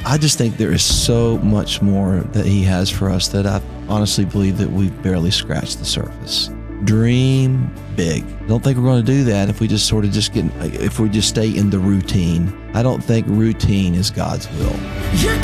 I just think there is so much more that he has for us that I honestly believe that we've barely scratched the surface. Dream big. I don't think we're going to do that if we just sort of if we just stay in the routine. I don't think routine is God's will.